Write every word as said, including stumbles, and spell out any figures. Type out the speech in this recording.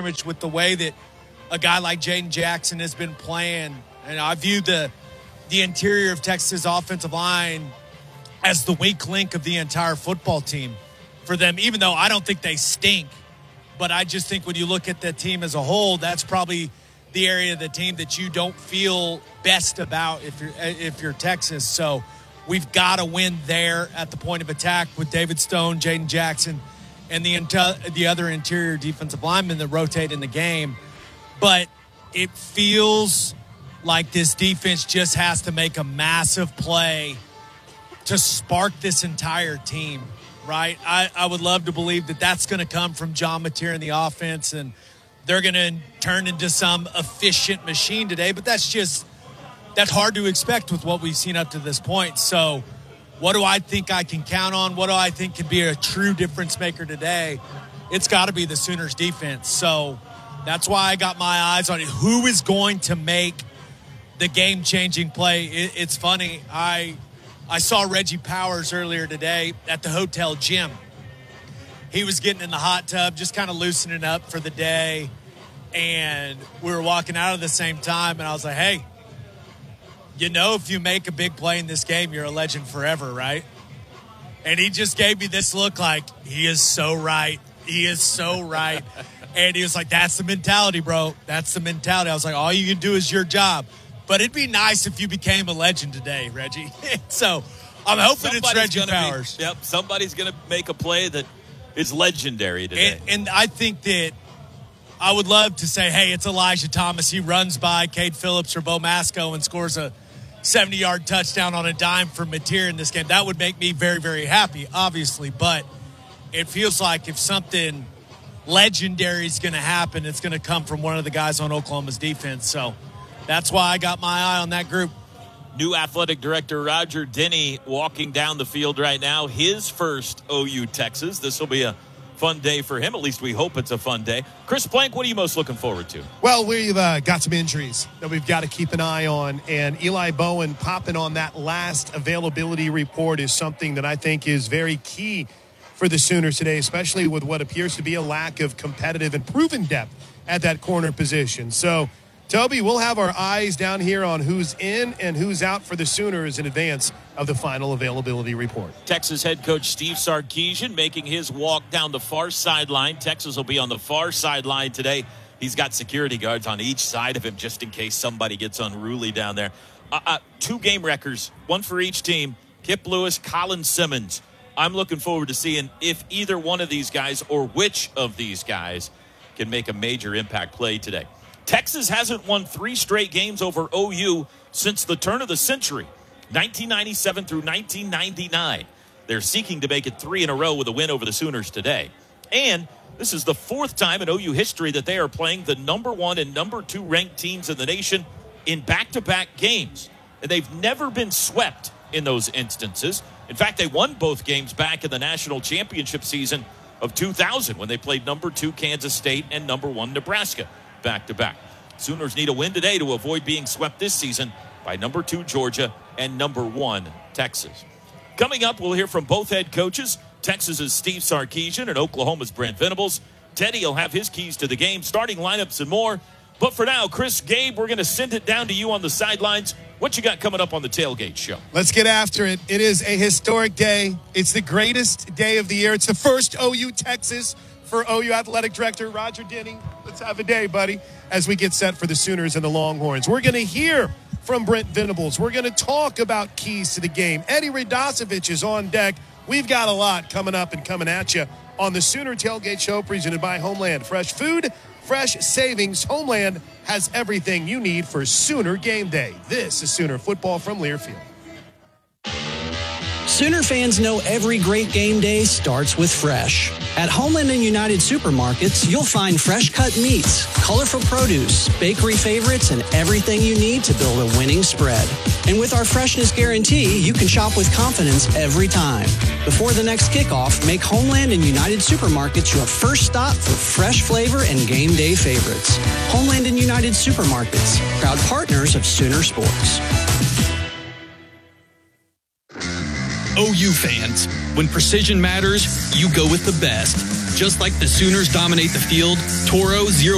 scrimmage with the way that a guy like Jaden Jackson has been playing. And I view the the interior of Texas' offensive line as the weak link of the entire football team for them, even though I don't think they stink. But I just think when you look at the team as a whole, that's probably the area of the team that you don't feel best about if you're if you're Texas. So we've got to win there at the point of attack with David Stone, Jaden Jackson, and the the other interior defensive linemen that rotate in the game. But it feels like this defense just has to make a massive play to spark this entire team, right? I, I would love to believe that that's going to come from John Mateer in the offense, and they're going to turn into some efficient machine today. But that's just that's hard to expect with what we've seen up to this point. So what do I think I can count on? What do I think can be a true difference maker today? It's got to be the Sooners defense. So that's why I got my eyes on it. Who is going to make the game-changing play? It, it's funny. I I saw Reggie Powers earlier today at the hotel gym. He was getting in the hot tub, just kind of loosening up for the day. And we were walking out at the same time, and I was like, hey, you know, if you make a big play in this game, you're a legend forever, right? And he just gave me this look like, he is so right. He is so right. And he was like, that's the mentality, bro. That's the mentality. I was like, all you can do is your job. But it'd be nice if you became a legend today, Reggie. So I'm hoping somebody's it's Reggie Powers. Be, yep, somebody's going to make a play that is legendary today. And, and I think that I would love to say, hey, it's Elijah Thomas. He runs by Cade Phillips or Bo Masco and scores a seventy-yard touchdown on a dime for Mateer in this game. That would make me very, very happy, obviously. But it feels like if something legendary is going to happen, it's going to come from one of the guys on Oklahoma's defense. So that's why I got my eye on that group. New athletic director Roger Denny walking down the field right now. His first O U Texas. This will be a fun day for him. At least we hope it's a fun day. Chris Plank, what are you most looking forward to? Well, we've uh, got some injuries that we've got to keep an eye on. And Eli Bowen popping on that last availability report is something that I think is very key for the Sooners today, especially with what appears to be a lack of competitive and proven depth at that corner position. So, Toby, we'll have our eyes down here on who's in and who's out for the Sooners in advance of the final availability report. Texas head coach Steve Sarkisian making his walk down the far sideline. Texas will be on the far sideline today. He's got security guards on each side of him just in case somebody gets unruly down there. Uh, uh, two game records, one for each team. Kip Lewis, Colin Simmons. I'm looking forward to seeing if either one of these guys or which of these guys can make a major impact play today. Texas hasn't won three straight games over O U since the turn of the century, nineteen ninety-seven through nineteen ninety-nine. They're seeking to make it three in a row with a win over the Sooners today. And this is the fourth time in O U history that they are playing the number one and number two ranked teams in the nation in back-to-back games. And they've never been swept in those instances. In fact, they won both games back in the national championship season of two thousand when they played number two Kansas State and number one Nebraska back-to-back. Sooners need a win today to avoid being swept this season by number two Georgia and number one Texas. Coming up, we'll hear from both head coaches, Texas's Steve Sarkisian and Oklahoma's Brent Venables. Teddy will have his keys to the game, starting lineups and more. But for now, Chris, Gabe, we're going to send it down to you on the sidelines. What you got coming up on the Tailgate Show? Let's get after it. It is a historic day. It's the greatest day of the year. It's the first O U Texas for O U Athletic Director Roger Denny. Let's have a day, buddy, as we get set for the Sooners and the Longhorns. We're going to hear from Brent Venables. We're going to talk about keys to the game. Eddie Radosevich is on deck. We've got a lot coming up and coming at you on the Sooner Tailgate Show presented by Homeland. Fresh food, fresh savings. Homeland has everything you need for Sooner game day. This is Sooner football from Learfield. Sooner fans know every great game day starts with fresh. At Homeland and United Supermarkets, you'll find fresh-cut meats, colorful produce, bakery favorites, and everything you need to build a winning spread. And with our freshness guarantee, you can shop with confidence every time. Before the next kickoff, make Homeland and United Supermarkets your first stop for fresh flavor and game day favorites. Homeland and United Supermarkets, proud partners of Sooner Sports. O U fans, when precision matters, you go with the best. Just like the Sooners dominate the field, Toro Zero